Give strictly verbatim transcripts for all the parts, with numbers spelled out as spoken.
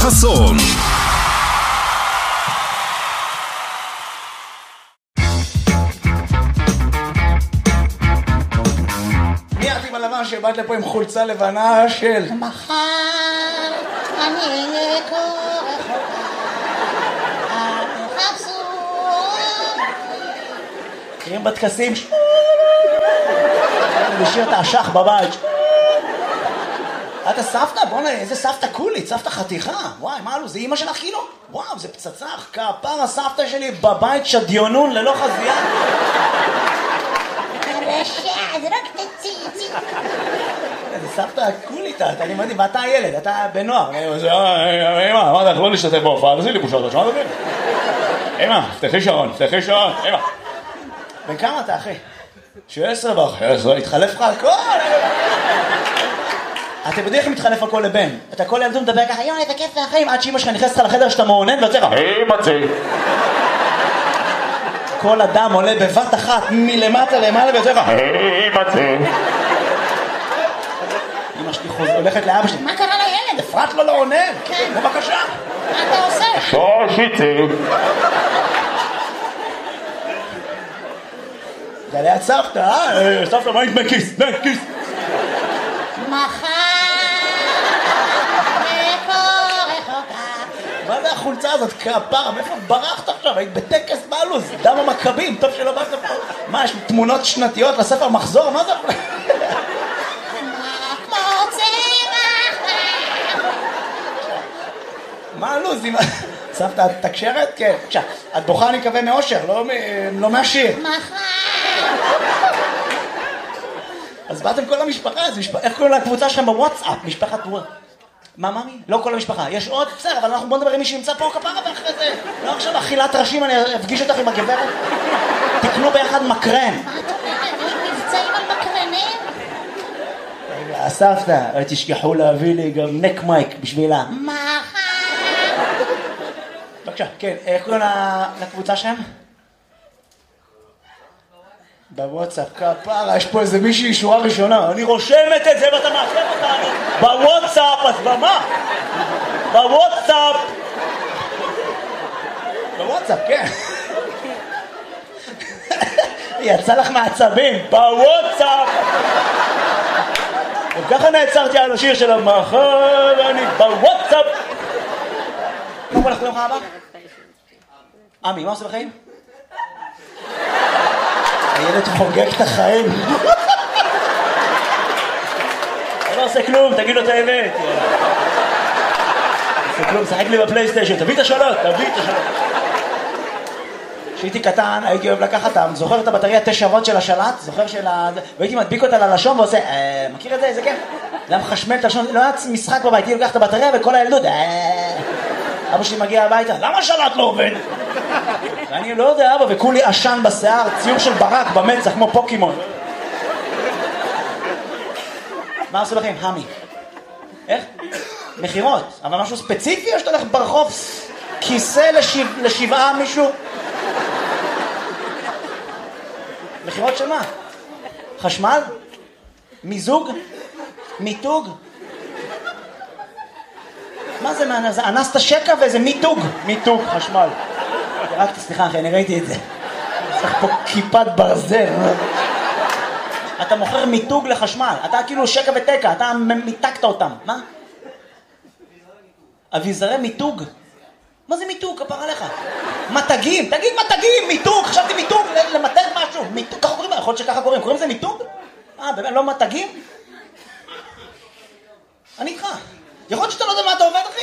חסון. מי את עם הלבן שבאת לפה עם חולצה לבנה של מחר אני אהיה כה רחוקה, אל תחפשו תראים בטקסים לשיר את האשך בבית. את הסבתא? בוא'נה, איזה סבתא קולית, סבתא חתיכה. וואי, מה אלו, זה אמא שלך כאילו? וואו, זה פצצה, כפר הסבתא שלי בבית שדיונון ללא חזייה. הרשע, זה רק תציצי. זה סבתא קולית, אני מדהים, ואתה הילד, אתה בנוער. אמא, אמרת לך לא להשתתף בהופעה, תעשי לי בושות, שמעת אותי? אמא, פתחי שעון, פתחי שעון, אמא. בן כמה אתה, אחי? שבע עשרה באחי, עשרה, התחלף לך הכל. אתם יודעים איך מתחלף הכל לבן? אתה כל ילדות מדבר ככה, יואי, זה כיף והחיים, עד שאמא שלך נכנסת לך לחדר שאתה מעונן ויוצא לך, היי מצי. כל אדם עולה בבת אחת מלמטה למעלה ויוצא לך, היי מצי. אמא שלי הולכת לאבא שלי, מה קרה לילד? אפרת לו לעונן. כן. בבקשה. מה אתה עושה? שושיצי. זה ליד סבתא, אה? סבתא, מה עם דמי כיס? דמי כיס. מחר מה זה החולצה הזאת? כפרה, מאיפה ברחת עכשיו? היית בטקס בעלוז, דם המכבים, טוב שלא באת פה. מה, יש תמונות שנתיות לספר מחזור? מה זה? מה הלוז? סבתא, את תקשרת? כן. בבקשה, את בוכה אני מקווה מאושר, לא מהשיר. אז באתם כל המשפחה, איך קוראים לקבוצה שלכם בוואטסאפ? משפחת וואטסאפ. מה, מאמי? לא כל המשפחה. יש עוד? בסדר, אבל אנחנו בוא נדבר עם מי שנמצא פה כפרה ואחרי זה. לא עכשיו אכילת ראשים, אני אפגיש אותך עם הגברת. תקנו ביחד מקרן. מה אתה אומרת? יש מבצעים על מקרנים? רגע, הסבתא, תשכחו להביא לי גם נק מייק בשבילה. מחר. בבקשה, כן, איך קוראים לקבוצה שלהם? בוואטסאפ, כפרה, יש פה איזה מישהי שורה ראשונה, אני רושמת את זה ואתה מאחר אותנו בוואטסאפ, אז במה? בוואטסאפ בוואטסאפ, כן. יצא לך מעצבים, בוואטסאפ. וככה נעצרתי על השיר של המחר, אני בוואטסאפ. מה קורה לך ביום הבא? עמי, מה עושה בחיים? הילד חוגג את החיים. לא עושה כלום, תגיד לו את האמת. עושה כלום, שחק לי בפלייסטיישן, תביא את השאלות, תביא את השאלות. כשהייתי קטן, הייתי אוהב לקחת, זוכר את הבטריה תשע וולט של השלט? זוכר של ה... והייתי מדביק אותה ללשון ועושה, מכיר את זה? איזה כן? זה היה מחשמל את הלשון, לא היה משחק בבית, הייתי לוקח את הבטריה וכל הילדות, אבא שלי מגיע הביתה, למה השלט לא עובד? ואני לא יודע, אבא, וכולי עשן בשיער, ציור של ברק במצח, כמו פוקימון. מה עושה לכם? המי. איך? מחירות. אבל משהו ספציפי, או שאתה הולך ברחוב כיסא לשבע, לשבעה מישהו? מחירות של מה? חשמל? מיזוג? מיתוג? מה זה? זה אנסת שקע ואיזה מיתוג. מיתוג, חשמל. רק סליחה אחי, אני ראיתי את זה. צריך פה כיפת ברזל. אתה מוכר מיתוג לחשמל. אתה כאילו שקע ותקע, אתה מיתקת אותם. מה? אביזרי מיתוג? מה זה מיתוג? כפר עליך. מתגים, תגיד מתגים, מיתוג. חשבתי מיתוג, למתג משהו. מיתוג, ככה קוראים? יכול להיות שככה קוראים. קוראים לזה מיתוג? אה, באמת, לא מתגים? אני איתך. יכול להיות שאתה לא יודע מה אתה עובד, אחי?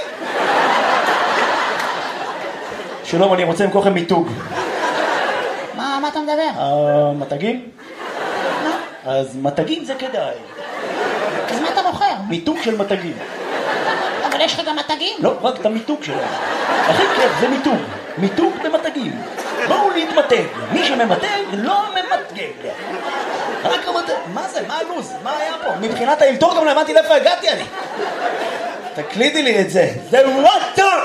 שלום, אני רוצה למכור לכם מיתוג. מה, מה אתה מדבר? מתגים? אז מתגים זה כדאי. אז מה אתה מוכר? מיתוג של מתגים. אבל יש לך גם מתגים? לא, רק את המיתוג שלהם. הכי כיף, זה מיתוג. מיתוג במתגים. בואו להתמתג. מי שממתג לא ממתגג. רק המתג. מה זה? מה הלוז? מה היה פה? מבחינת האלתור גם לא הבנתי לאיפה הגעתי אני. תקלידי לי את זה. זה וואטר!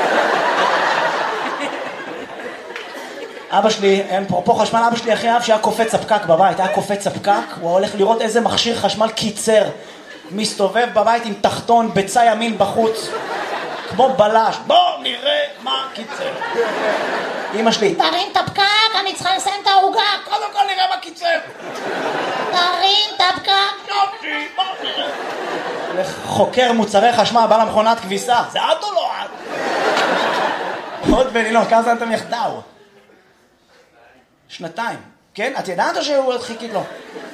אבא שלי, אין פה, פה חשמל, אבא שלי הכי אהב שהיה קופץ הפקק בבית, היה קופץ הפקק, הוא הולך לראות איזה מכשיר חשמל קיצר, מסתובב בבית עם תחתון, ביצה ימין בחוץ, כמו בלש, בוא נראה מה קיצר. אמא שלי, תרים את הפקק, אני צריכה לסיים את העוגה. קודם כל נראה מה קיצר. תרים את הפקק. יופי, בוא נראה. חוקר מוצרי חשמל, בא למכונת כביסה, זה את או לא את? עוד בנילון, כמה זמן אתם יחדיו? שנתיים. כן? את ידעת או שהוא חיכית לו?